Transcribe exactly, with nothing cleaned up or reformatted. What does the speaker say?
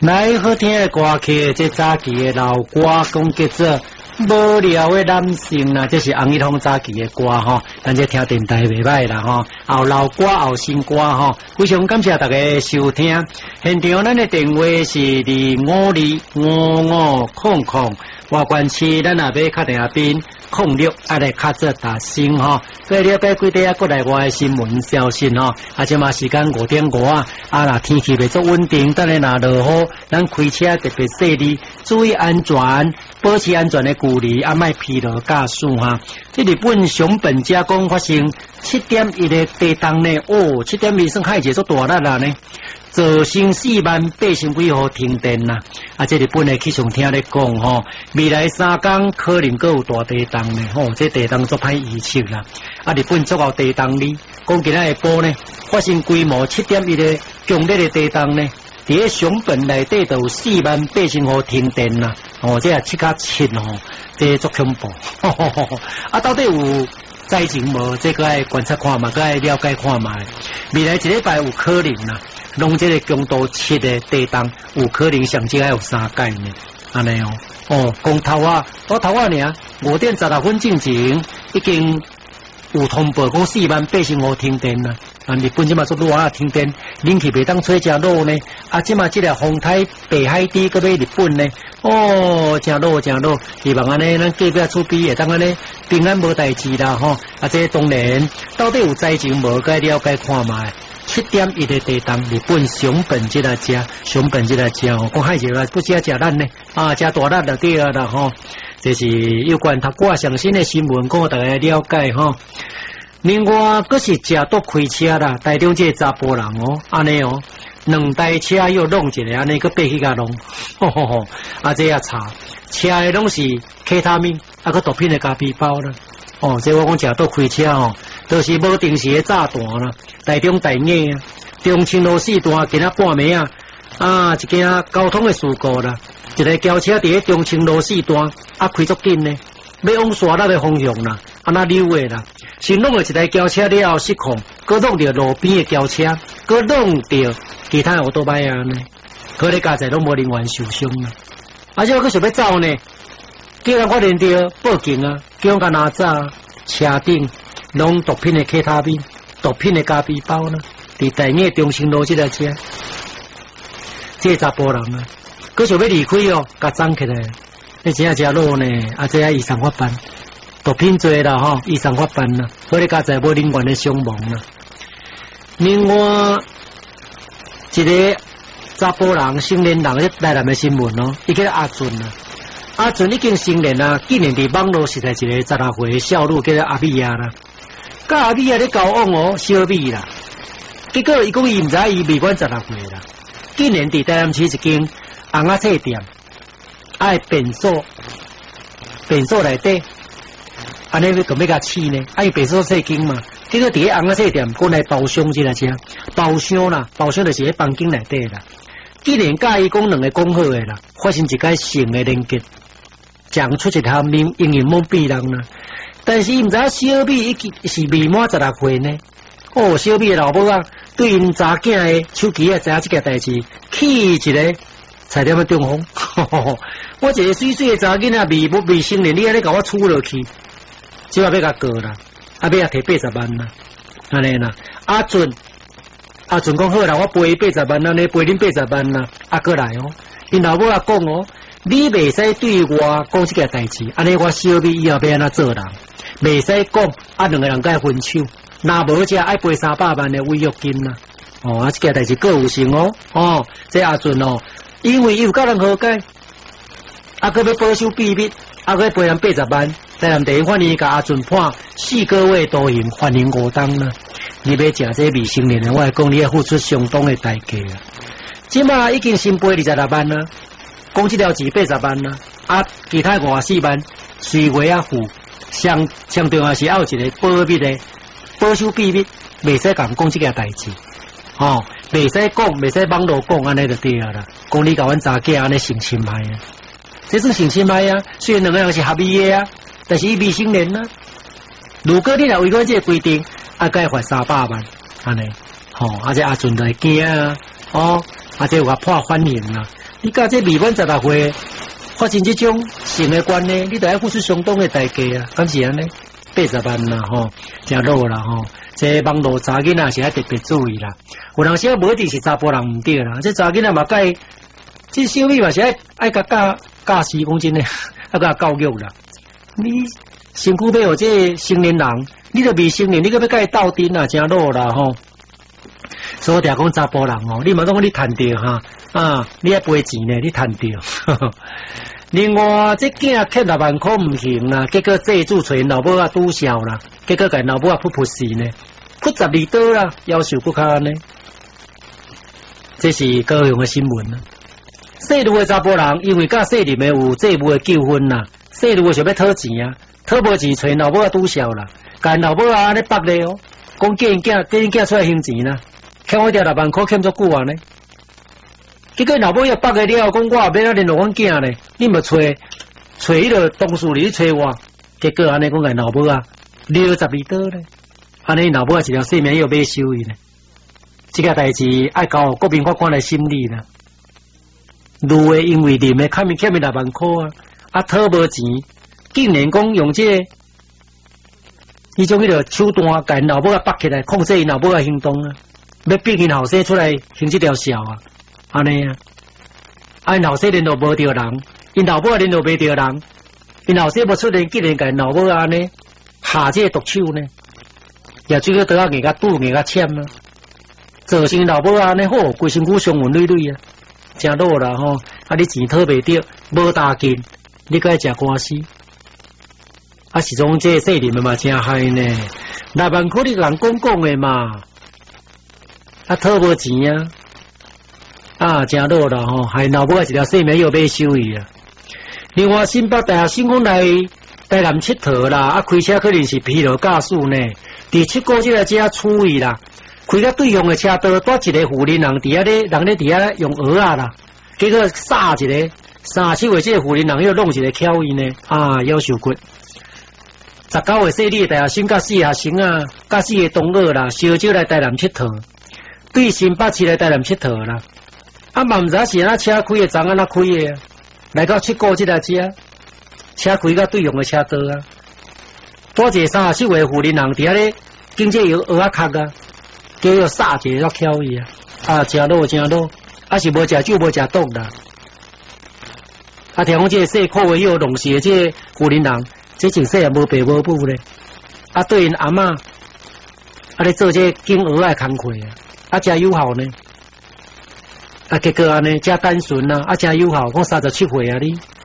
来好听的歌曲，这早期的老歌，讲叫做无聊的男性啦，这是洪一通早期的歌吼，咱这听电台袂歹啦吼，后老歌后新歌吼，非常感谢大家收听。现场咱的电话是二五二五五空空，外关区咱也要敲电话边空六，啊来敲做大声吼。过了解几底啊，过来我的新闻消息吼，啊即嘛时间五点五啊，啊若天气袂足稳定，等下若落雨，咱开车特别细致，注意安全。保持安全的距离，啊，莫疲劳驾驶哈。这日本熊本加工发生七点一的地震呢，哦，七点一算害者足大力啦呢，造成四万八千几户停电啦。啊，这日本的气象厅咧讲吼，未来三天可能阁有大地震呢，吼、哦，这地震足歹预测啦。啊，日本足够地震哩，讲今仔下晡呢，发生规模七点一的强烈的地震呢。伫个熊本内底就有四万八千户停电啦，哦，这也七加七哦，这足恐怖。呵呵呵啊，到底有灾情无？这个爱观察看嘛，个爱了解看嘛。未来一礼拜有可能啦，弄这个强度七的地震，有可能上至还有三届呢，安尼哦。哦，讲头啊，我头啊呢，五点十六分进前已经有通报讲四万八千户停电啦。啊！日本即嘛做热啊，停电，冷气袂当吹正热呢。啊，即嘛即个风台北海地搁要日本呢，哦，正热正热。希望安尼，咱隔壁厝边会当安尼平安无代志啦吼。啊，这当然到底有灾情无？该了解看嘛。七点一的地震，日本熊本即个食，熊本即个食哦，讲害者啦，不只食咱呢，啊，食大力就对啊啦吼。这是有关头挂上新的新闻，讲大家了解吼。另外，阁是食毒开车啦，台中这个查甫人哦，安尼哦，两台车又弄一个，安尼阁爬去甲弄，吼吼吼，啊这也查，车的拢是 K 他命，啊个毒品的咖啡包啦，哦，这我讲食毒开车哦，都是无定时的炸弹啦，台中大硬啊，中清路四段今仔半暝啊，啊一件交通的事故啦，一个轿车伫个中清路四段啊开足紧呢，要往沙拉的方向啦。啊那溜的啦，先弄了一台轿车了后失控，搁弄着路边的轿车，搁弄着其他奥多摆啊呢，可能加在拢无人员受伤啦。而且我搁想要走呢，竟然发现着报警啊，叫我拿走车顶弄毒品的 K 他命，毒品的咖啡包呢，伫台面中心路这台车，这查甫人啊，搁想要离开哦，甲藏起来，你真正真热呢，啊这要医生发办。毒品罪啦吼，医生法办啦，可能加在无人员的伤亡啦。另外一个查甫人成年人咧台南的新闻咯，伊叫阿俊啦，阿俊已经成年啦，今年伫网络实在一个十六岁的少女叫做阿米亚啦，甲阿米亚咧交往哦，小米啦，结果伊讲伊毋知伊未满十六岁啦，今年伫台南市一间红仔册店，爱便所，便所内底。安尼要咁要甲试呢？啊，伊白手册经嘛，结果伫个红仔册店过来包厢即个车，包厢啦，包厢就是喺房间内底啦。既然介意讲两个讲好诶啦，发生一个性诶连结，讲出一条命应用蒙蔽人啦。但是伊毋知小米已经是未满十六岁呢。哦，小米诶老母啊，对因查囝诶手机啊，知影即件代志，起一个菜店诶中风。我一个水水诶查囡仔未不未成年，你安尼甲我处落去。即话要甲过啦，啊要摕八十万啦，安尼啦。阿俊，阿俊讲好啦，我赔八十万啦，你赔恁八十万啦，啊过来哦。因老母啊讲哦，你袂使对我讲即个代志，安尼我小米以后要安怎做人，袂使讲啊两个人该分手，若无则爱赔三百万的违约金啦。哦，啊即个代志各有成哦，哦，这阿俊哦，因为伊有甲人和解，啊佮要保守秘密，啊佮赔人八十万。在南地法院甲阿俊判四个月徒刑，缓刑五档啦。你要食这未成年的，我讲你要付出相当的代价啊！即马已经先赔二十六万啦，讲这条钱八十万啦，啊，其他五十四万随月啊付。上上重要是要有一个保密的保守秘密，袂使讲讲这个代志，哦，袂使讲，袂使网络讲安尼就对啊啦。讲你甲阮查囝安尼性侵害啊，这算性侵害啊！虽然两个人是合意的啊。但是伊未成年啦，如果你若违反这个规定，啊，该罚三百万，安尼，吼、哦，啊，这阿俊就会惊啊，哦，啊，这有甲判缓刑啦， 你甲这未满十六岁发生这种性的关系，你得要付出相当的代价啊！敢是安尼？八十万啦吼，真老啦吼。这网络查囡仔是要特别注意啦。有人说无一定是查甫人唔对啦，这查囡仔嘛该，这小妹嘛是爱爱甲教教师讲真诶，爱甲教育啦。你身躯要有这成年人，你都未成年，你个要甲伊斗阵啊，真老啦吼。所以我哋讲查甫人哦，你嘛讲你赚着哈啊，你爱赔钱呢，你赚着。另外，这囝欠六万块唔行啦，结果债主找老母啊拄笑啦，结果甲老母啊扑扑死呢，扑十二刀啦，夭寿不堪呢。这是高雄的新闻啦。细路的查甫人因为甲细林的有债务的纠纷啦，细路的想要讨钱啊，讨无钱找老母啊拄笑啦，甲老母啊安尼绑咧哦，讲叫因囝叫因囝出来还钱啦，欠我条六万块欠足久啊呢。结果老母要绑个了，讲我也免啊联络阮囝咧，你咪找找迄个当事人去找我，结果安尼讲个老母啊，撩十二刀咧，安尼老母啊一条性命又买收伊咧，这个代志爱交国民法官来审理啦。路诶，因为啉诶欠咪欠咪六万块啊，啊讨无钱，竟然讲用这个迄种迄个手段，甲老母啊绑起来，控制因老母啊行动啊，要逼因后生出来行这条笑啊。安尼啊，啊因后生联络无着人，因老母联络袂着人，因后生无出现，竟然甲老母安尼下这个毒手呢，也最个得啊硬甲堵硬甲签啊，造成老母安尼好，规身躯伤痕累累啊，真老啦吼，啊你钱讨袂着，无大劲，你该食官司，啊是种这细人的嘛真害呢，六万块你人讲讲的嘛，啊讨无钱啊。啊，真老啦吼，害老母一条性命又买收伊啊！另外，新北大学新工来台南佚佗啦，啊，开车可能是疲劳驾驶呢。伫七股这个遮处位啦，开到对向的车道，带一个妇人人伫遐咧，人咧伫遐用蚵仔啦，结果杀一个，三七岁这个妇人人又弄一个巧伊呢，啊，夭寿骨。十九岁细里大学生甲四学生啊，甲四个同学啦，烧酒来台南佚佗，对新北市来台南佚佗啦。啊，嘛毋知是安怎车开的，怎安怎开的啊？来到七股这个遮，车开到对向的车道啊，多一个三十四岁妇人人伫遐咧，经济有蚵仔壳啊，叫要杀一个才巧伊啊！啊，真老真老，啊是无食酒无食毒啦。啊，听讲这个细苦的又弄死的这个妇人人，这真细也无爸无母咧。啊，对因阿嬷，啊咧做这经蚵仔工课啊，啊真有效呢。啊，结果安尼，真单纯啊，啊，真有效，讲三十七岁啊，你。